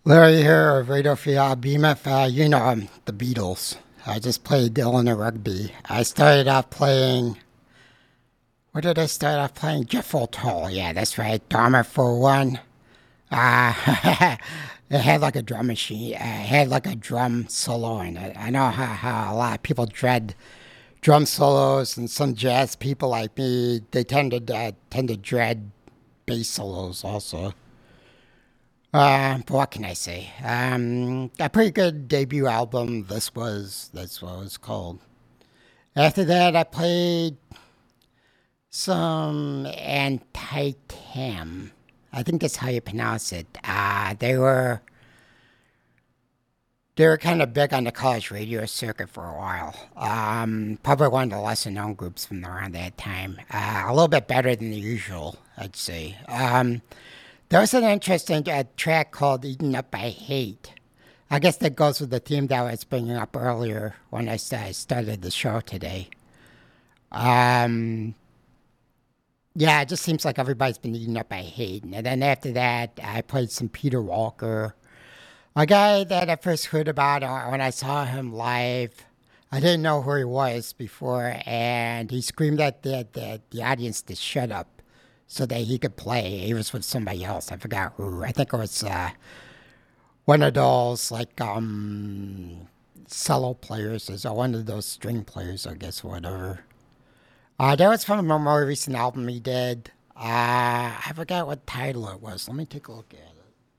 Larry here of Radio Free Behemoth. The Beatles. I just played Illinois rugby. I started off playing. What did I start off playing? Jeff O'Toole. Yeah, that's right. Dharma for one. It had like a drum machine. It had like a drum solo in it. I know how a lot of people dread drum solos, and some jazz people like me, they tend to dread bass solos also. But what can I say? A pretty good debut album. That's what it was called. After that, I played some Anti-Tam. I think that's how you pronounce it. They were kind of big on the college radio circuit for a while. Probably one of the lesser known groups from around that time. A little bit better than the usual, I'd say. There was an interesting track called Eaten Up by Hate. I guess that goes with the theme that I was bringing up earlier when I started the show today. Um, yeah, it just seems like everybody's been eaten up by hate. And then after that, I played some Peter Walker, a guy that I first heard about when I saw him live. I didn't know who he was before, and he screamed at the audience to shut up so that he could play. He was with somebody else. I forgot who. I think it was one of those like cello players, or one of those string players, I guess, whatever. That was from a more recent album he did. I forgot what title it was. Let me take a look at it.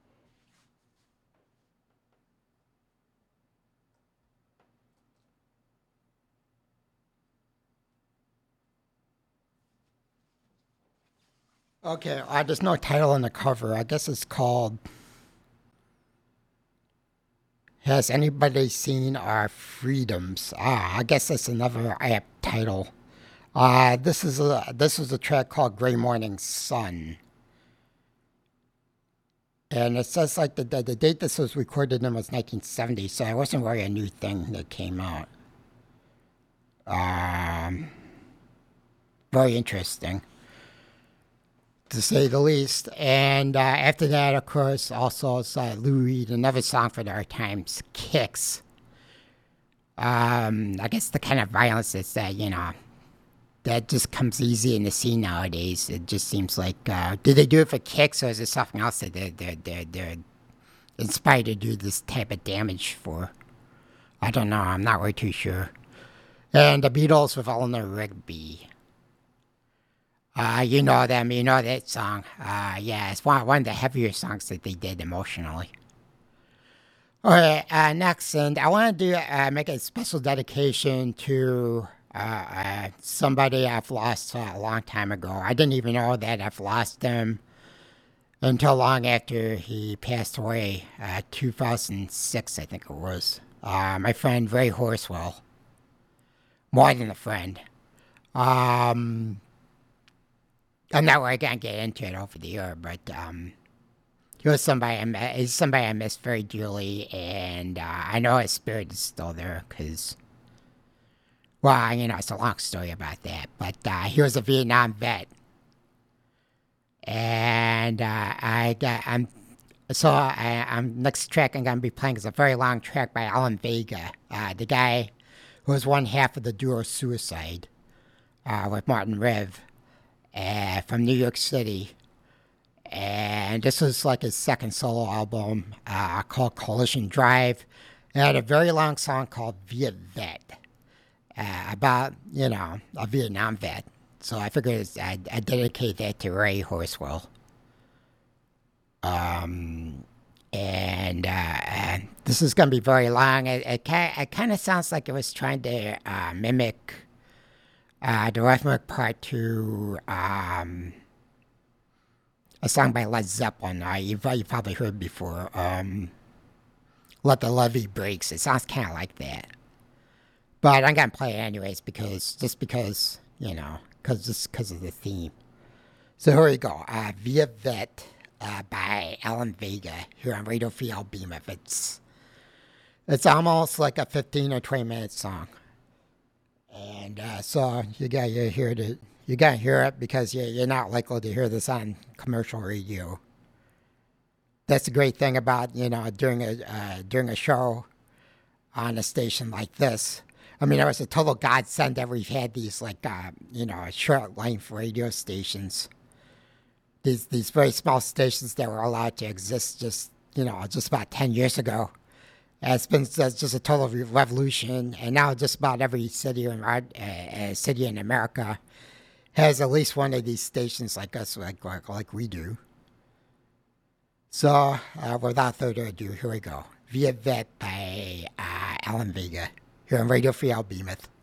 Okay, there's no title on the cover. I guess it's called "Has Anybody Seen Our Freedoms?" I guess that's another apt title. This was a track called "Gray Morning Sun," and it says like the date this was recorded in was 1970, so it wasn't really a new thing that came out. Um, Very interesting, to say the least. And after that, of course, also it's Lou Reed, another song for our times, "Kicks." I guess the kind of violence that just comes easy in the scene nowadays. It just seems like, do they do it for kicks, or is it something else that they're inspired to do this type of damage for? I don't know. I'm not really too sure. And the Beatles with Eleanor Rigby. You know them. You know that song. Yeah, it's one of the heavier songs that they did emotionally. All right, next, and I want to make a special dedication to somebody I've lost a long time ago. I didn't even know that I've lost him until long after he passed away, 2006, I think it was. My friend Ray Horswell, more than a friend. Um, I'm not really gonna get into it over the air, but he was somebody he's somebody I miss very dearly, and I know his spirit is still there because, well, it's a long story about that. But he was a Vietnam vet, and I'm next track I'm gonna be playing is a very long track by Alan Vega, the guy who was one half of the duo Suicide with Martin Rev from New York City. And this was like his second solo album called Collision Drive. It had a very long song called Viet Vet about, a Vietnam vet. So I figured I'd dedicate that to Ray Horswell. Um, and this is going to be very long. It kind of sounds like it was trying to mimic the Rhythmic Part 2, a song by Led Zeppelin. You've probably heard before. "Let the Levee Breaks." It sounds kind of like that. But I'm going to play it anyways because, because of the theme. So here we go. Via Vet by Alan Vega here on Radio Free Beam. It's almost like a 15 or 20-minute song. And so you gotta hear it because you're not likely to hear this on commercial radio. That's the great thing about doing a show on a station like this. I mean, it was a total godsend that we've had these short length radio stations. These very small stations that were allowed to exist just about 10 years ago. It's been just a total revolution, and now just about every city in America has at least one of these stations like us, like we do. So, without further ado, here we go. Via Vet by Alan Vega here on Radio Free Albemuth.